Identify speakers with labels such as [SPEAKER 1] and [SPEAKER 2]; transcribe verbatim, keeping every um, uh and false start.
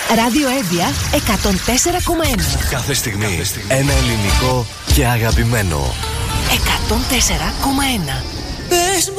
[SPEAKER 1] Ράδιο Εύβοια εκατόν τέσσερα κόμμα ένα.
[SPEAKER 2] Κάθε στιγμή, Κάθε στιγμή ένα ελληνικό και αγαπημένο.
[SPEAKER 1] εκατόν τέσσερα κόμμα ένα.
[SPEAKER 3] Πες